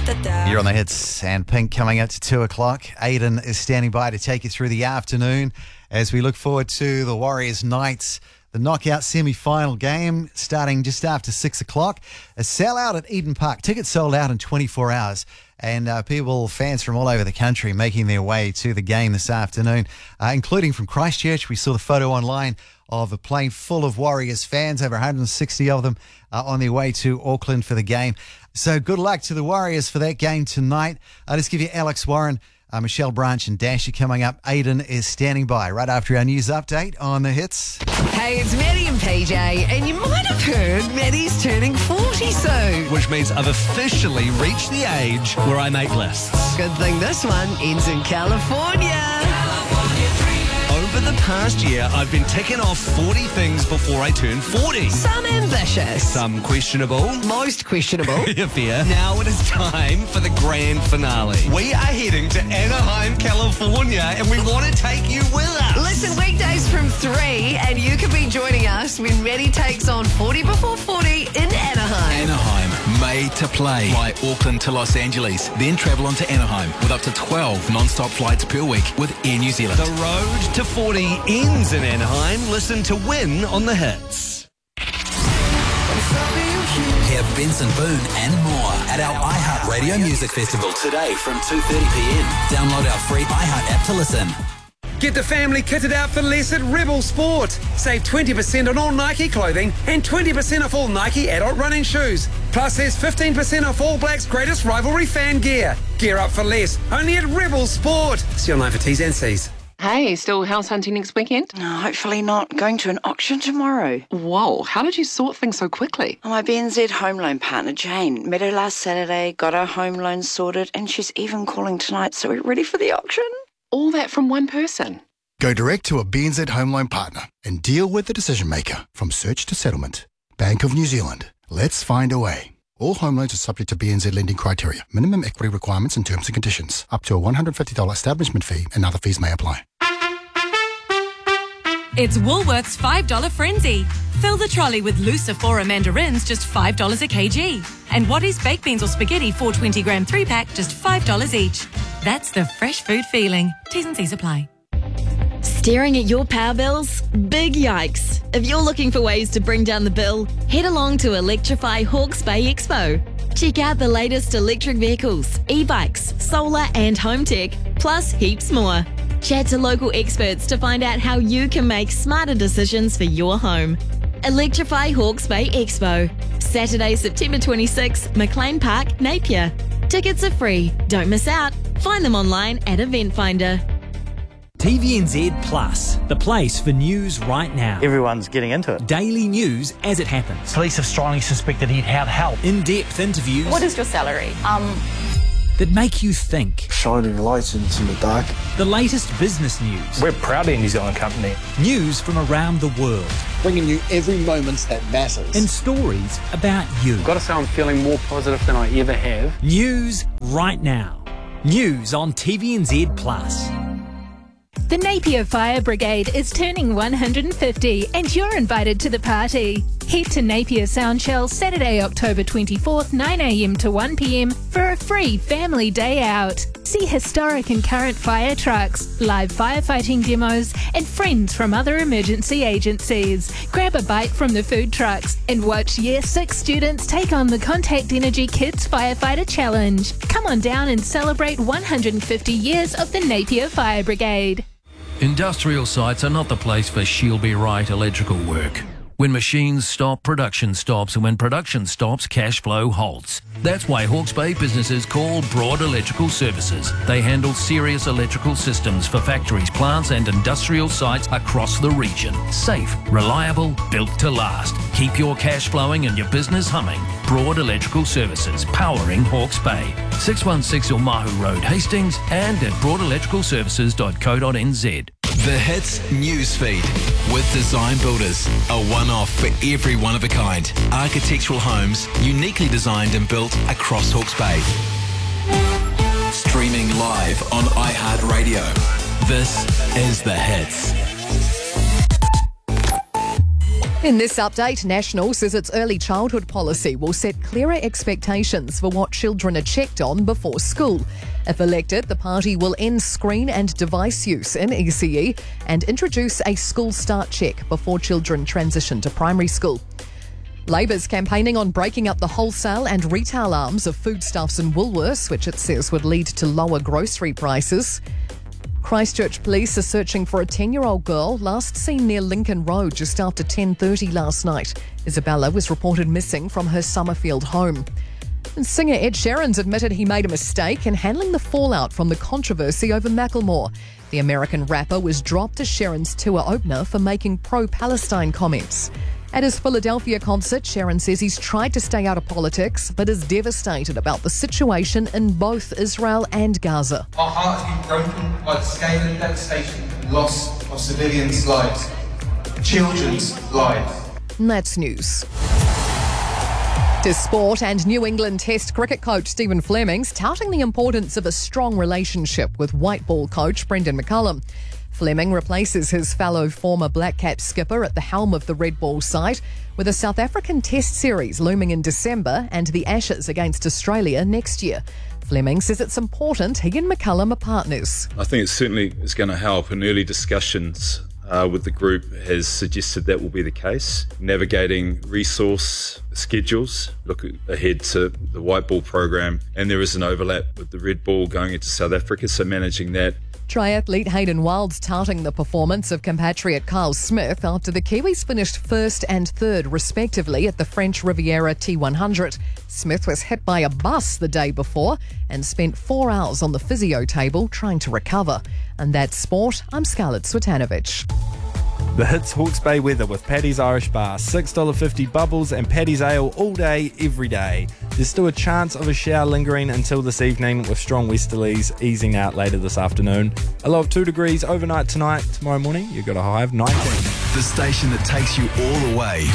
You're on the hits, and Pink coming up to 2 o'clock. Aiden is standing by to take you through the afternoon as we look forward to the Warriors Knights, the knockout semi-final game starting just after 6 o'clock. A sellout at Eden Park. Tickets sold out in 24 hours. And fans from all over the country making their way to the game this afternoon, including from Christchurch. We saw the photo online of a plane full of Warriors fans, over 160 of them on their way to Auckland for the game. So good luck to the Warriors for that game tonight. I'll just give you Alex Warren, Michelle Branch and Dasher coming up. Aiden is standing by right after our news update on the hits. Hey, it's Maddie and PJ, and you might have heard Maddie's turning 40 soon. Which means I've officially reached the age where I make lists. Good thing this one ends in California. Over the past year, I've been ticking off 40 things before I turn 40. Some ambitious. Some questionable. Most questionable. Fair. Now it is time for the grand finale. We are heading to Anaheim, California, and we want to take you with us. Listen, weekdays from 3, and you can be joining us when Maddie takes on 40 before 40 in Anaheim. Anaheim, made to play. Fly Auckland to Los Angeles, then travel on to Anaheim with up to 12 non-stop flights per week with Air New Zealand. The road to 40 ends in Anaheim. Listen to Win on the hits. Hear Benson Boone and more at our iHeartRadio Music Festival today from 2:30pm. Download our free iHeart app to listen. Get the family kitted out for less at Rebel Sport. Save 20% on all Nike clothing and 20% off all Nike adult running shoes. Plus, there's 15% off All Blacks' greatest rivalry fan gear. Gear up for less, only at Rebel Sport. See online for T's and C's. Hey, still house hunting next weekend? No, hopefully not. Going to an auction tomorrow. Whoa, how did you sort things so quickly? My BNZ home loan partner, Jane, met her last Saturday, got our home loan sorted, and she's even calling tonight, so we're ready for the auction. All that from one person? Go direct to a BNZ home loan partner and deal with the decision maker from search to settlement. Bank of New Zealand. Let's find a way. All home loans are subject to BNZ lending criteria. Minimum equity requirements and terms and conditions. Up to a $150 establishment fee and other fees may apply. It's Woolworths $5 Frenzy. Fill the trolley with Lucifora mandarins, just $5 a kg. And Waddy's baked beans or spaghetti, 420 gram 3-pack, just $5 each. That's the fresh food feeling. T's and C's apply. Staring at your power bills? Big yikes. If you're looking for ways to bring down the bill, head along to Electrify Hawke's Bay Expo. Check out the latest electric vehicles, e-bikes, solar and home tech, plus heaps more. Chat to local experts to find out how you can make smarter decisions for your home. Electrify Hawke's Bay Expo. Saturday, September 26, McLean Park, Napier. Tickets are free. Don't miss out. Find them online at Eventfinder. TVNZ Plus, the place for news right now. Everyone's getting into it. Daily news as it happens. Police have strongly suspected he'd had help. In-depth interviews. What is your salary? That make you think. Shining lights into the dark. The latest business news. We're proudly a New Zealand company. News from around the world. Bringing you every moment that matters. And stories about you. I've got to say I'm feeling more positive than I ever have. News right now. News on TVNZ Plus. The Napier Fire Brigade is turning 150 and you're invited to the party. Head to Napier Soundshell Saturday, October 24th, 9am to 1pm for a free family day out. See historic and current fire trucks, live firefighting demos and friends from other emergency agencies. Grab a bite from the food trucks and watch Year 6 students take on the Contact Energy Kids Firefighter Challenge. Come on down and celebrate 150 years of the Napier Fire Brigade. Industrial sites are not the place for she'll be right electrical work. When machines stop, production stops, and when production stops, cash flow halts. That's why Hawke's Bay businesses call Broad Electrical Services. They handle serious electrical systems for factories, plants and industrial sites across the region. Safe, reliable, built to last. Keep your cash flowing and your business humming. Broad Electrical Services, powering Hawke's Bay. 616 Omahu Road, Hastings, and at broadelectricalservices.co.nz. The Hits Newsfeed with Design Builders, a one-off for every one-of-a-kind. Architectural homes uniquely designed and built across Hawke's Bay. Streaming live on iHeartRadio. This is The Hits. In this update, National says its early childhood policy will set clearer expectations for what children are checked on before school. If elected, the party will end screen and device use in ECE and introduce a school start check before children transition to primary school. Labor's campaigning on breaking up the wholesale and retail arms of foodstuffs and Woolworths, which it says would lead to lower grocery prices. Christchurch police are searching for a 10-year-old girl last seen near Lincoln Road just after 10:30 last night. Isabella was reported missing from her Summerfield home. And singer Ed Sheeran's admitted he made a mistake in handling the fallout from the controversy over Macklemore. The American rapper was dropped as Sheeran's tour opener for making pro-Palestine comments. At his Philadelphia concert, Sheeran says he's tried to stay out of politics, but is devastated about the situation in both Israel and Gaza. Our hearts have been broken by the scale and devastation and loss of civilians' lives, children's lives. And that's news. To sport, and New England Test cricket coach Stephen Fleming's touting the importance of a strong relationship with white ball coach Brendan McCullum. Fleming replaces his fellow former Black Cap skipper at the helm of the Red Ball side, with a South African Test series looming in December and the Ashes against Australia next year. Fleming says it's important he and McCullum are partners. I think it certainly is going to help, and early discussions with the group has suggested that will be the case. Navigating resource schedules, look ahead to the white ball program, and there is an overlap with the red ball going into South Africa, so managing that. Triathlete Hayden Wilds touting the performance of compatriot Carl Smith after the Kiwis finished first and third respectively at the French Riviera T100. Smith was hit by a bus the day before and spent 4 hours on the physio table trying to recover. And that's sport. I'm Scarlett Swetanovich. The hits Hawke's Bay weather with Paddy's Irish Bar, $6.50 bubbles and Paddy's Ale all day, every day. There's still a chance of a shower lingering until this evening with strong westerlies easing out later this afternoon. A low of 2 degrees overnight tonight. Tomorrow morning, you've got a high of 19. The station that takes you all the way.